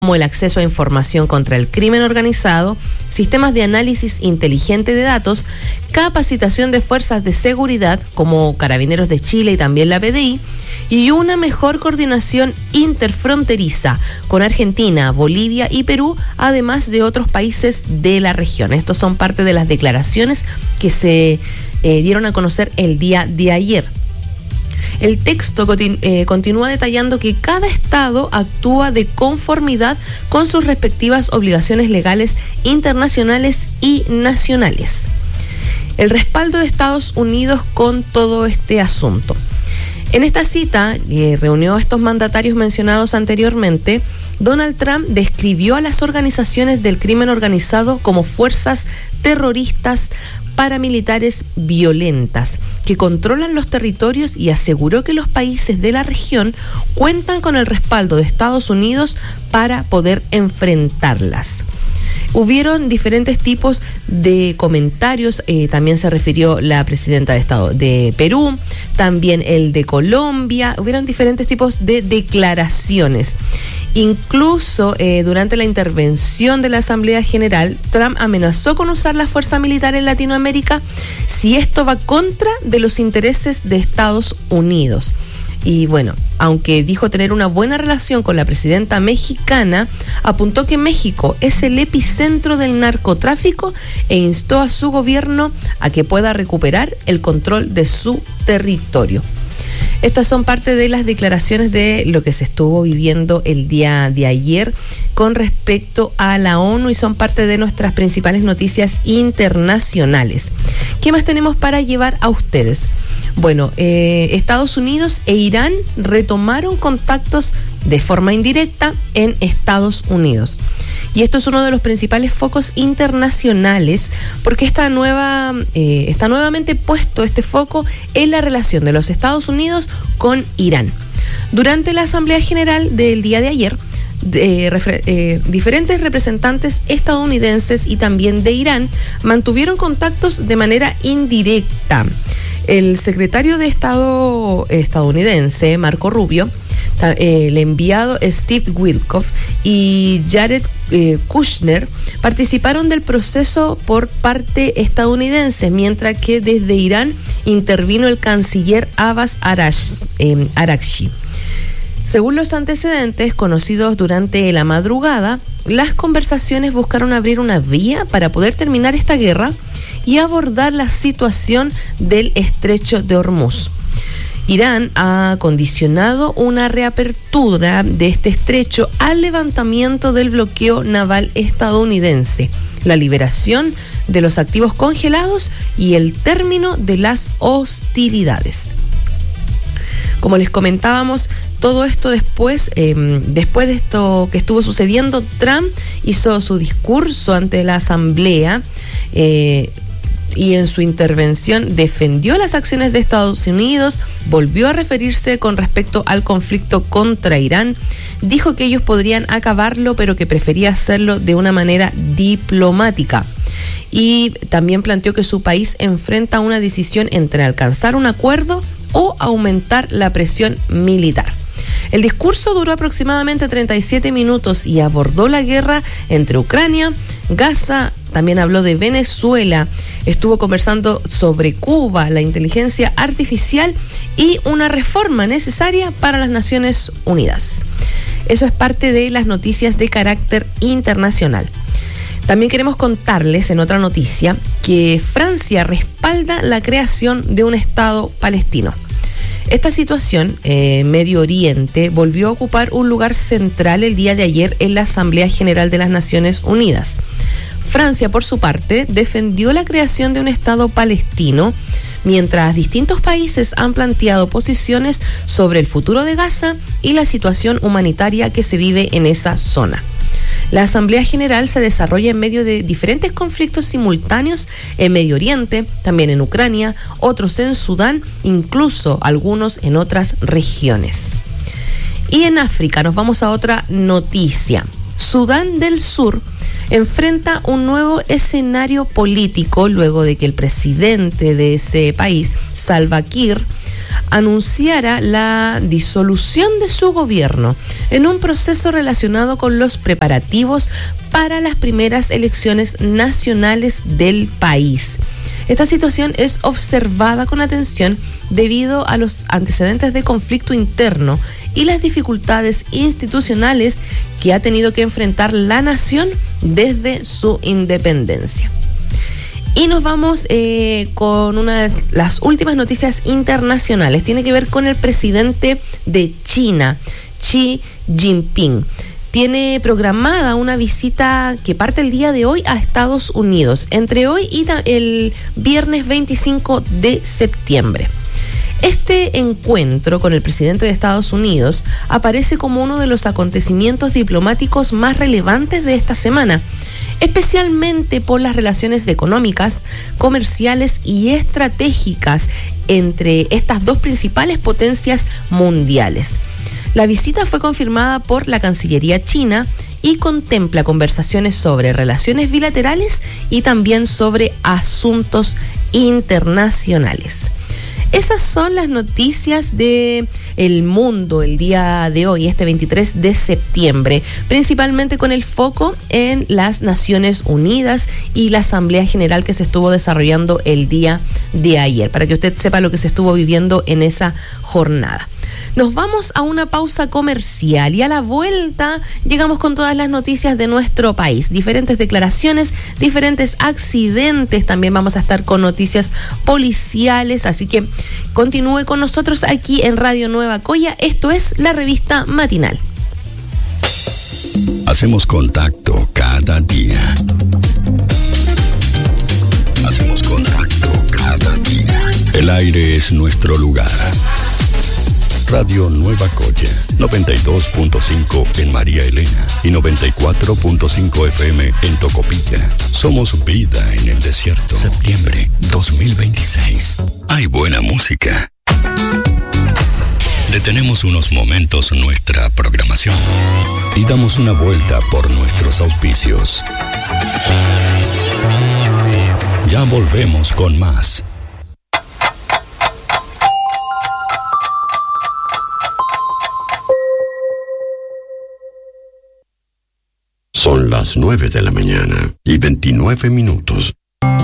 como el acceso a información contra el crimen organizado, sistemas de análisis inteligente de datos, capacitación de fuerzas de seguridad como Carabineros de Chile y también la PDI, y una mejor coordinación interfronteriza con Argentina, Bolivia y Perú, además de otros países de la región. Estos son parte de las declaraciones que se dieron a conocer el día de ayer. El texto continúa detallando que cada estado actúa de conformidad con sus respectivas obligaciones legales internacionales y nacionales. El respaldo de Estados Unidos con todo este asunto. En esta cita, que reunió a estos mandatarios mencionados anteriormente, Donald Trump describió a las organizaciones del crimen organizado como fuerzas terroristas paramilitares violentas que controlan los territorios y aseguró que los países de la región cuentan con el respaldo de Estados Unidos para poder enfrentarlas. Hubieron diferentes tipos de comentarios, también se refirió la presidenta de Estado de Perú, también el de Colombia, hubieron diferentes tipos de declaraciones. Incluso durante la intervención de la Asamblea General, Trump amenazó con usar la fuerza militar en Latinoamérica si esto va contra de los intereses de Estados Unidos. Y bueno, aunque dijo tener una buena relación con la presidenta mexicana, apuntó que México es el epicentro del narcotráfico e instó a su gobierno a que pueda recuperar el control de su territorio. Estas son parte de las declaraciones de lo que se estuvo viviendo el día de ayer con respecto a la ONU y son parte de nuestras principales noticias internacionales. ¿Qué más tenemos para llevar a ustedes? Bueno, Estados Unidos e Irán retomaron contactos de forma indirecta en Estados Unidos. Y esto es uno de los principales focos internacionales porque está nuevamente puesto este foco en la relación de los Estados Unidos con Irán. Durante la Asamblea General del día de ayer, diferentes representantes estadounidenses y también de Irán mantuvieron contactos de manera indirecta. El secretario de Estado estadounidense, Marco Rubio, el enviado Steve Witkoff y Jared Kushner participaron del proceso por parte estadounidense, mientras que desde Irán intervino el canciller Abbas Araghchi. Según los antecedentes conocidos durante la madrugada, las conversaciones buscaron abrir una vía para poder terminar esta guerra y abordar la situación del estrecho de Hormuz. Irán ha condicionado una reapertura de este estrecho al levantamiento del bloqueo naval estadounidense, la liberación de los activos congelados y el término de las hostilidades. Como les comentábamos, todo esto después de esto que estuvo sucediendo, Trump hizo su discurso ante la Asamblea y en su intervención defendió las acciones de Estados Unidos, volvió a referirse con respecto al conflicto contra Irán, dijo que ellos podrían acabarlo, pero que prefería hacerlo de una manera diplomática. Y también planteó que su país enfrenta una decisión entre alcanzar un acuerdo o aumentar la presión militar. El discurso duró aproximadamente 37 minutos y abordó la guerra entre Ucrania, Gaza, también habló de Venezuela, estuvo conversando sobre Cuba, la inteligencia artificial y una reforma necesaria para las Naciones Unidas. Eso es parte de las noticias de carácter internacional. También queremos contarles en otra noticia que Francia respalda la creación de un Estado palestino. Esta situación, Medio Oriente, volvió a ocupar un lugar central el día de ayer en la Asamblea General de las Naciones Unidas. Francia, por su parte, defendió la creación de un Estado palestino, mientras distintos países han planteado posiciones sobre el futuro de Gaza y la situación humanitaria que se vive en esa zona. La Asamblea General se desarrolla en medio de diferentes conflictos simultáneos en Medio Oriente, también en Ucrania, otros en Sudán, incluso algunos en otras regiones. Y en África nos vamos a otra noticia. Sudán del Sur enfrenta un nuevo escenario político luego de que el presidente de ese país, Salva Kiir, anunciara la disolución de su gobierno en un proceso relacionado con los preparativos para las primeras elecciones nacionales del país. Esta situación es observada con atención debido a los antecedentes de conflicto interno y las dificultades institucionales que ha tenido que enfrentar la nación desde su independencia. Y nos vamos con una de las últimas noticias internacionales. Tiene que ver con el presidente de China, Xi Jinping. Tiene programada una visita que parte el día de hoy a Estados Unidos, entre hoy y el viernes 25 de septiembre. Este encuentro con el presidente de Estados Unidos aparece como uno de los acontecimientos diplomáticos más relevantes de esta semana, especialmente por las relaciones económicas, comerciales y estratégicas entre estas dos principales potencias mundiales. La visita fue confirmada por la Cancillería china y contempla conversaciones sobre relaciones bilaterales y también sobre asuntos internacionales. Esas son las noticias de El Mundo el día de hoy, este 23 de septiembre, principalmente con el foco en las Naciones Unidas y la Asamblea General que se estuvo desarrollando el día de ayer, para que usted sepa lo que se estuvo viviendo en esa jornada. Nos vamos a una pausa comercial y a la vuelta llegamos con todas las noticias de nuestro país. Diferentes declaraciones, diferentes accidentes. También vamos a estar con noticias policiales. Así que continúe con nosotros aquí en Radio Nueva Coya. Esto es la revista matinal. Hacemos contacto cada día. Hacemos contacto cada día. El aire es nuestro lugar. Radio Nueva Coya, 92.5 en María Elena y 94.5 FM en Tocopilla. Somos vida en el desierto. Septiembre 2026. Hay buena música. Detenemos unos momentos nuestra programación y damos una vuelta por nuestros auspicios. Ya volvemos con más. Son las 9 de la mañana y 29 minutos.